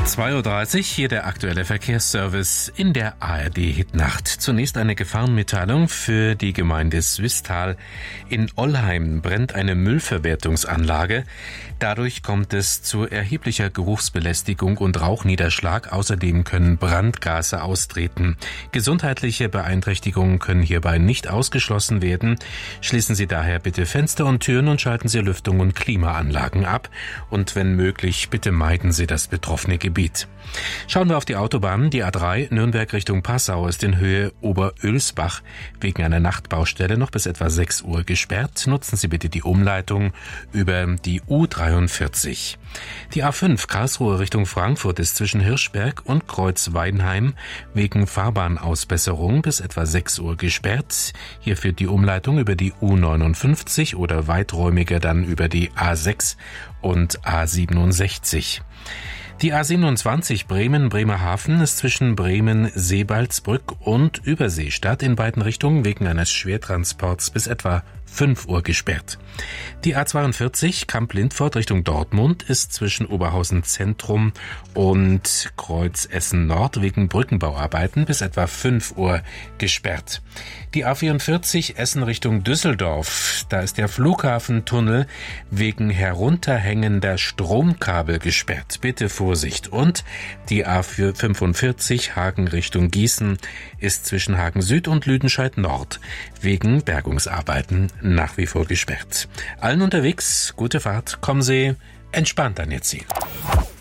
2:30 Uhr, hier der aktuelle Verkehrsservice in der ARD-Hitnacht. Zunächst eine Gefahrenmitteilung für die Gemeinde Swisttal. In Ollheim brennt eine Müllverwertungsanlage. Dadurch kommt es zu erheblicher Geruchsbelästigung und Rauchniederschlag. Außerdem können Brandgase austreten. Gesundheitliche Beeinträchtigungen können hierbei nicht ausgeschlossen werden. Schließen Sie daher bitte Fenster und Türen und schalten Sie Lüftung und Klimaanlagen ab. Und wenn möglich, bitte meiden Sie das betroffene Gebiet. Schauen wir auf die Autobahn. Die A3 Nürnberg Richtung Passau ist in Höhe Oberölsbach wegen einer Nachtbaustelle noch bis etwa 6 Uhr gesperrt. Nutzen Sie bitte die Umleitung über die U43. Die A5 Karlsruhe Richtung Frankfurt ist zwischen Hirschberg und Kreuzweidenheim wegen Fahrbahnausbesserung bis etwa 6 Uhr gesperrt. Hier führt die Umleitung über die U59 oder weiträumiger dann über die A6 und A67. Die A27 Bremen-Bremerhaven ist zwischen Bremen-Seebaldsbrück und Überseestadt in beiden Richtungen wegen eines Schwertransports bis etwa 5 Uhr gesperrt. Die A42 Kamp-Lindfort Richtung Dortmund ist zwischen Oberhausen Zentrum und Kreuz Essen Nord wegen Brückenbauarbeiten bis etwa 5 Uhr gesperrt. Die A44 Essen Richtung Düsseldorf, da ist der Flughafentunnel wegen herunterhängender Stromkabel gesperrt. Bitte Vorsicht. Und die A45 Hagen Richtung Gießen ist zwischen Hagen Süd und Lüdenscheid Nord wegen Bergungsarbeiten nach wie vor gesperrt. Allen unterwegs, gute Fahrt, kommen Sie entspannt an Ihr Ziel.